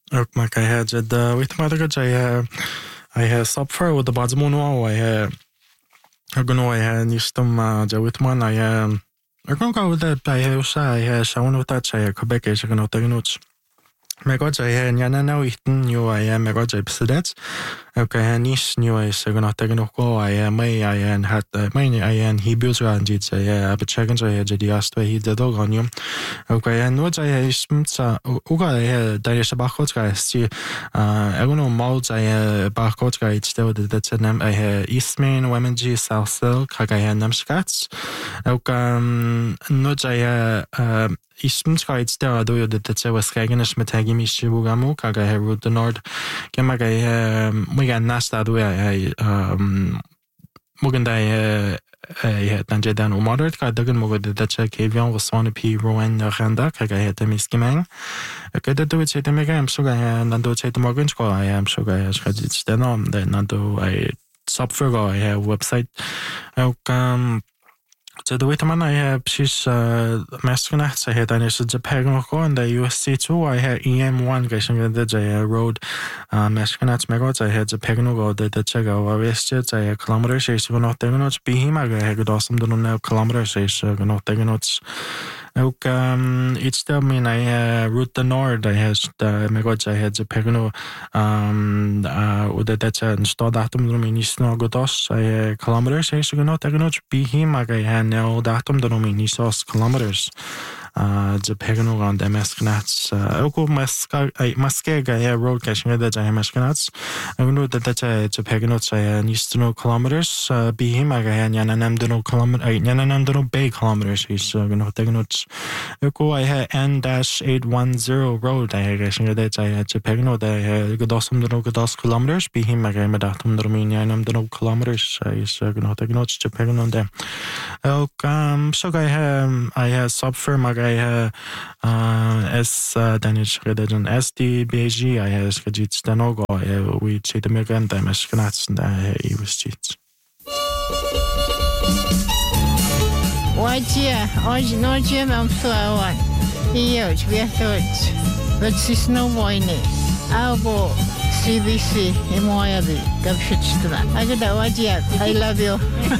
Ok, ma kai ha jed with ma daga I ha subfer with the bazmono I ha agono I ha nistum ja with man I agono ka with that I ha usa I ha shaun with that I Quebec is agono tagnot. Me god I ha nyana now iten new I am me god I president. Okay, nis new I agono tagnot go I may I had may I Hebrews and jit I but checkins I jadi astu he the dog on you. Okay, no I smtsa uga daar is bachotga sti agono molds I bachotga it's still that's a name I Eastman Women's South Silk kaga namskats. Okay, no I ismtska it's still do you that was kaganish metagimi shibugamu kaga root the nord kemaga we got nasta do I Muganda tanje dan moderate ka dagan mugad da cha kevian waswana p rowan randa kaga heta miskimang kada do it chete mega am suga nando chete morgan ko I am suga shadit steno nando I subfurgo I website so the way I have she's masculine I had an is Japan and the USC2 I had EM1 getting the road masculine megots I had Japan go the Chago West I had kilometers she's not taking notes be him I had awesome to know kilometers she's not taking notes. It's still mean I route the nord I has the megots I had Japan with that's a start datum is no good us I kilometers she's not taking notes be him I had now datum the nominis kilometers Japan around the maskanats oko maskega road caching that I maskanats I know that that's a Japanots I needs to know kilometers be him I yananam do no kilometer yananam do no bay kilometers is gonna take notes oko I had N-810 road I caching that I had Japano that I had godosum do no godos kilometers be him I datum the yanam do no kilometers is gonna take notes Japan on them so I have subfirm I S Danish religion SDBG I have skajit stanogo we see the migrant I mesh knats and I was cheats. What year? No Jim I'm flower. Huge, we thought. But she's no wine. Albo CBC in Moyabi. Gabshitstana. I got that what year. I love you.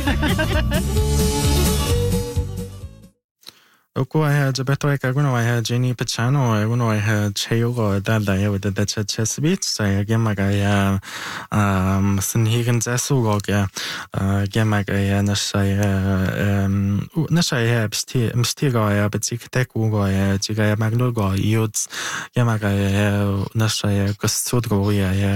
Oko I had a better I had Jenny Pachano, I had Chayogo, that I with the chess beats. I again my guy Sinhigan Zasugog, again my guy Nasai Mstigo, but Zikateku, Zigaya Magnogo, Yuds, Yamaga Nasai Kostudgo,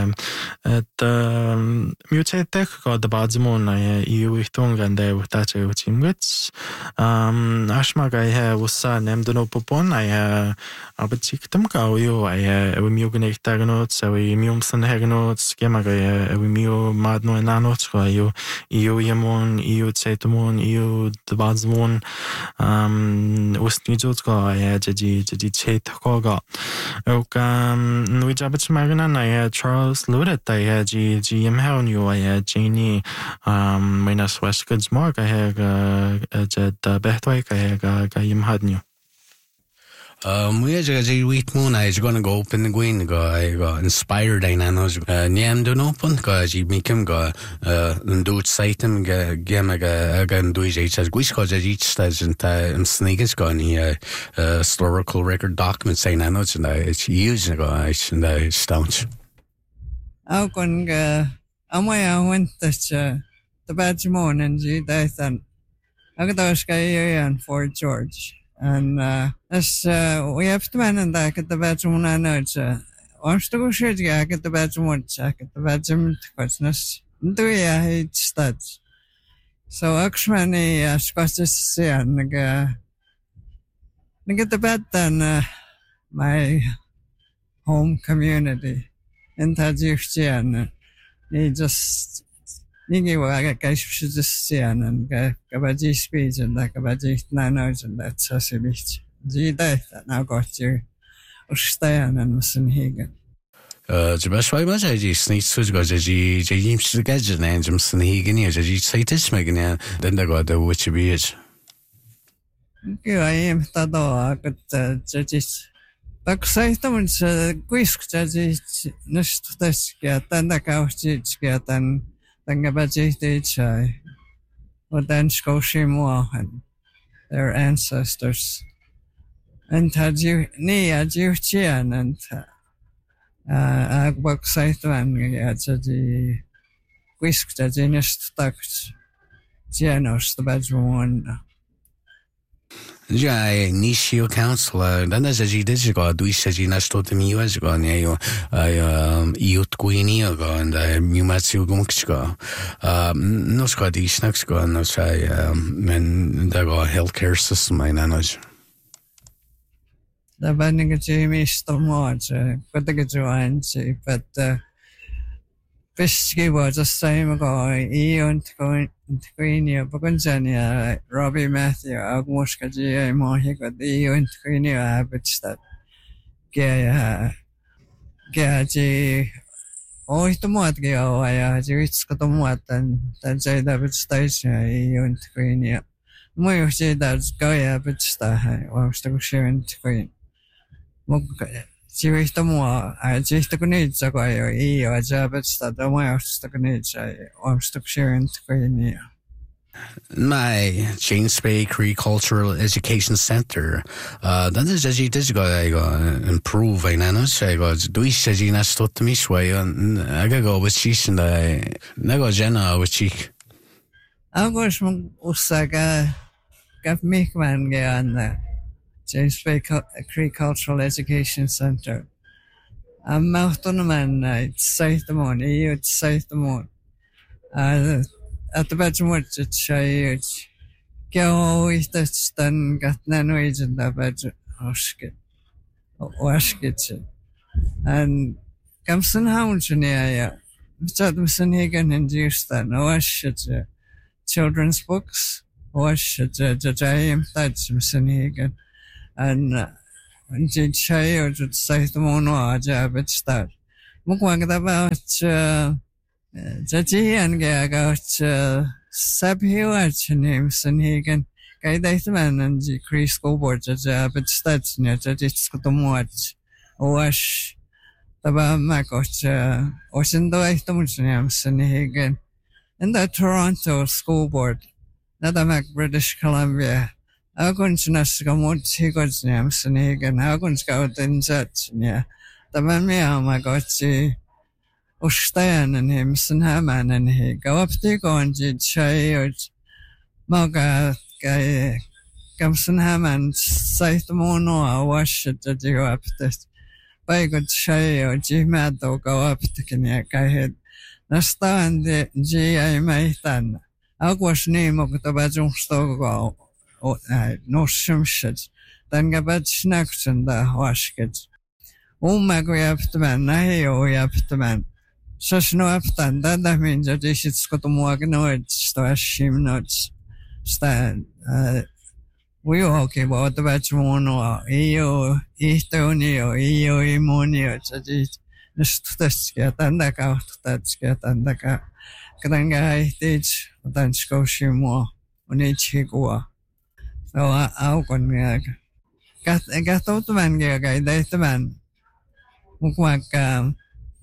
at Mutate Tech got the Badsmoon, you with tongue and they with that with him wits. Ashmag I have was named no popon I but siktem ka you I we mugne tagnot so we mumsen hagnot skema we mu madno nanot ko you yemon you tsetumon you the bazmon usnijot ko I jadi chet ko ga we jabet magna I Charles Ludet I GM how you I Jenny minus West Goods mark I had the Behtwake I got had new. We as a week moon, I was going to go open the green, I got inspired. I know, Niam don't open, because you make him go, and do it sight him, game again, do it as we cause each stage and sneakers gone here, historical record documents saying I know it's years ago, I staunch. I went to the Badgemon and G. Dathan. I got those guy and Fort George. And as we have to man and I get the Badgemon I know it's I'm still sure I get the Badgemon check at the Badgemon questions. Do ya hate studs? So actually Scottish and get the bed then my home community in Tajikistan. He just Nigi wa guys should just see and Gabaji speech and like Gabaji 9 hours and that's a beach. G death now got you Ustayan and Sinhagen. The best way was I just sneaks to go to James the Gadget and Jim Sinhagen as you say this Megan, then they got the witchy beach. I am Tado, I got judges Baksaitamunsa kuiskutaji nastutasia tandakauchikia tangabajitichai Odanskoshimohan, their ancestors. And Jiuchian and Agbaksaitwan Yaji Quisktajinist Taks Gianos the Badron. Ja, Nishio Council, dan is as je dit go, doe je je naar tot de nieuws go, nee joh, iut queenie go, en de mumatio gumks go. Nos go die snacks go, no say, men daar go healthcare system mijn anoj. The banding of Jamie Stormwatch, but the Gajuanchi, but Bisky was the same ago, Eon Queenie, Bugunjania, Robbie Matthew, Agmuska G. Mohiga, the Eon Queenie habits that Gaji. Oh, ito mo at gayo ay jiwits ko mo at tan jay dapat station Eon Queenie. Mo yung jay dapat gaya dapat station, o gusto ko sharing Queen. Jiwito mo jiwito ko need sa kayo iyo dapat sa damo gusto ko need sa o gusto ko sharing Queen. My James Bay Cree Cultural Education Center. Dan is as je dit go improve en anos. I go doe je je na stot te misway en I go with cheese and I go Jenna with cheek. I was usaga gaf mich man gaan James Bay Cree Cultural Education Center. I'm out on a man it's safe the morning. It's safe the morning. At the bedroom, it's shy. Go with the stun, got none ways in the bedroom. Wash kitchen. And Gamson Hounds in the area. Chadamson Hagan and Houston. Wash it. Children's books. Wash it. Jayam Thatcham Hagan. And when she shy or just say the mono, jab it start. Mukwang about Jaji and Gaga Sabhiwach names and Hagan, Gaidaitman and the Cree School Board, but stats near Jajits Kutumwatch, Wash, the Bamakoch, Oshindoitumjams and Hagan, and the Toronto School Board, Nadamak, British Columbia. Aguns Naskamot Higots names and Hagan, Aguns Gout and Judge, yeah. The Mamma, my God, Ustayan and him, Sanhaman and he go up to go and did shy or Moga Gamson say the mono, wash it that you up this. By good shy or G Mado go up to Kenyak I had. Nasta and the G I Maitan. I was name of the Bajum Stogo, no shimshit. Then Gabat snacks and the wash kids. Oh, my way up the man, I way up the man. Such no after that means that this is got more notes to him notes stand. We okay about the bedroom or EO, Eastonio, EO, Emonio, that is the studs get and the out that's get and the cat. Kadanga teach, then Scotia more on each higua. So I'll go got out the man, guy, that's the man. Mukwak.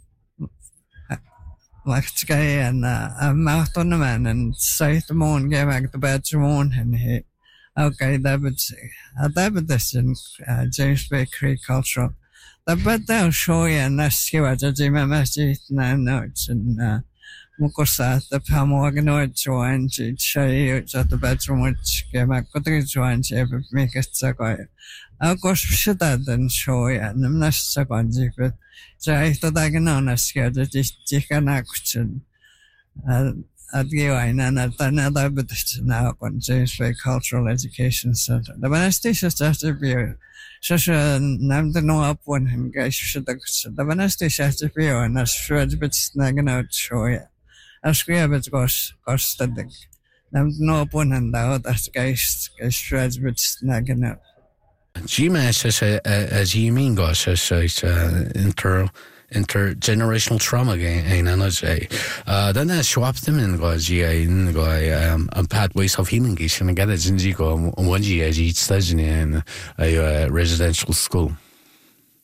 Like and mouth on the man and say the moon gave back the bedroom and he okay David this in James Bay Cree Cultural. The bed they'll show you and ask you at the Jimmy 9 notes and Mukosa the Pamoganoid join shay at the bedroom which gave back the join ever make it so quiet. Of course, should that then show you and I'm not so on but I thought I can understand that this chicken action at Givine and at another but now on James Bay Cultural Education Center. The Vanastation started to be such a name to know up when him guys should have the Vanastation started to be and as shred but snagging out show you. As we have it goes studying. Name to know up one and out as guys shreds but snagging out. GMAS as you mean gosh as intergenerational trauma again and say then I swapped them in gosh pathways of healing and get it in go one year each station in a residential school.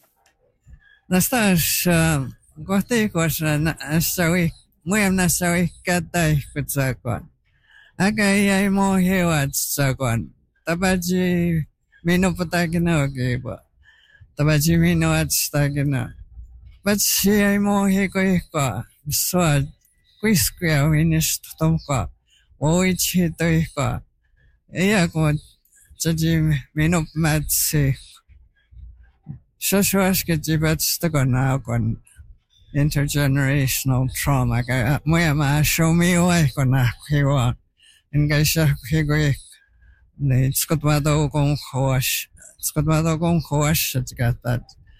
Nastaas kohtikossa nastawi muem nastawi katai kutsakon. Aga ei mo hewat sakon. Tabaji mino patakina okeba. Tabaji mino atstakina. But si ay mo heko so quisquia winis tomka. Oichi toika. Eya ko taji mino matsi. Shashwashka jibatstagona kon intergenerational trauma. Moyama show me away kona hiwa. Ingaisha higwe. Skotwado gong hoash. Skotwado gong hoash got that.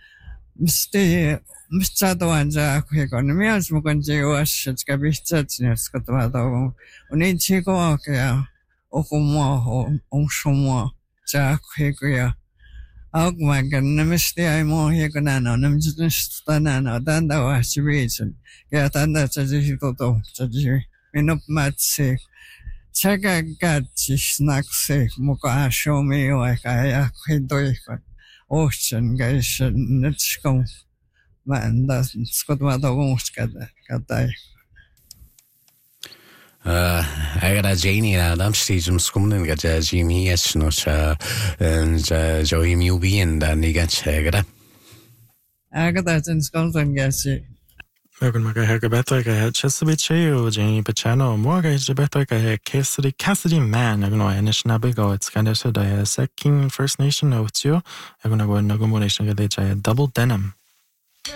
Mstado anja higon. Mias mugon jiwash it's gabistats near Skotwado. Unichigo kaya. Okumo onshomo. Jack higwe. Augmagan namisti ay mo higanano namjistanano danda wa chibichen ya danda chajito to chaji minop matse chaga gachi snackse muka show me wa kaya khidoi ka ocean gaishan nitskon manda skotwa do gongskada katai Agar Janie Adam Stadium Skumden got Jimmy yes no and Joey Mubi and Nigan Chagada. Agada in Scotland gassi. Mögen mag jag bättre att Chesapeake och Jenny Pachano måga är bättre att Cassidy Man jag nog en snabbig och ett skandal så där King First Nation och jag går någon nation det är Double Denim.